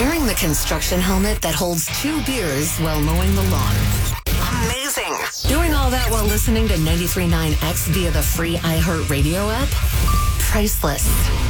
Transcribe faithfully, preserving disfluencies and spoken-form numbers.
Wearing the construction helmet that holds two beers while mowing the lawn. Amazing. Doing all that while listening to ninety-three point nine X via the free iHeartRadio app? Priceless.